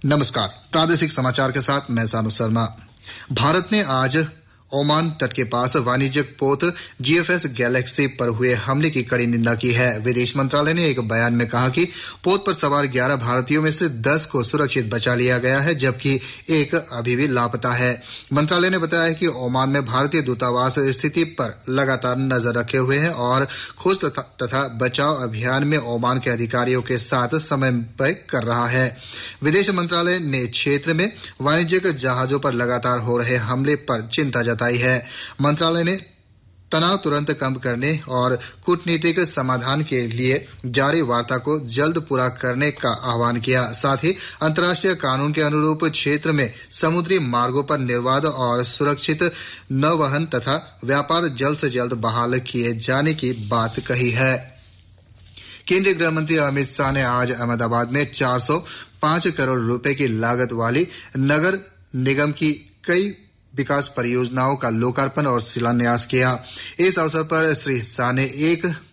नमस्कार। प्रादेशिक समाचार के साथ मैं सानु शर्मा। भारत ने आज ओमान तट के पास वाणिज्यिक पोत जीएफएस गैलेक्सी पर हुए हमले की कड़ी निंदा की है। विदेश मंत्रालय ने एक बयान में कहा कि पोत पर सवार 11 भारतीयों में से 10 को सुरक्षित बचा लिया गया है, जबकि एक अभी भी लापता है। मंत्रालय ने बताया कि ओमान में भारतीय दूतावास स्थिति पर लगातार नजर रखे हुए है और खोज तथा बचाव अभियान में ओमान के अधिकारियों के साथ समन्वय कर रहा है। विदेश मंत्रालय ने क्षेत्र में वाणिज्यिक जहाजों पर लगातार हो रहे हमले पर चिंता जताई है। मंत्रालय ने तनाव तुरंत कम करने और कूटनीतिक समाधान के लिए जारी वार्ता को जल्द पूरा करने का आह्वान किया। साथ ही अंतर्राष्ट्रीय कानून के अनुरूप क्षेत्र में समुद्री मार्गों पर निर्बाध और सुरक्षित नौवहन तथा व्यापार जल्द से जल्द बहाल किए जाने की बात कही है। केंद्रीय गृह मंत्री अमित शाह ने आज अहमदाबाद में 405 करोड़ रुपए की लागत वाली नगर निगम की कई विकास परियोजनाओं का लोकार्पण और शिलान्यास किया। इस अवसर पर श्री शाह ने एक